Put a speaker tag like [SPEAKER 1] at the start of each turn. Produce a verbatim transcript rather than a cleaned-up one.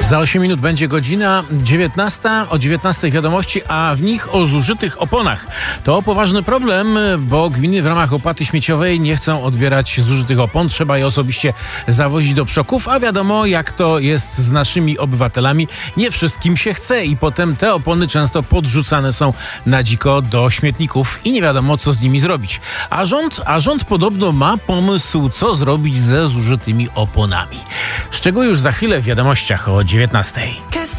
[SPEAKER 1] Za osiem minut będzie godzina dziewiętnasta, o dziewiętnastej wiadomości, a w nich o zużytych oponach. To poważny problem, bo gminy w ramach opłaty śmieciowej nie chcą odbierać zużytych opon. Trzeba je osobiście zawozić do przoków, a wiadomo jak to jest z naszymi obywatelami. Nie wszystkim się chce i potem te opony często podrzucane są na dziko do śmietników i nie wiadomo co z nimi zrobić. A rząd, a rząd podobno ma pomysł, co zrobić ze zużytymi oponami. Szczegóły już za chwilę w wiadomościach o dziewiętnastej.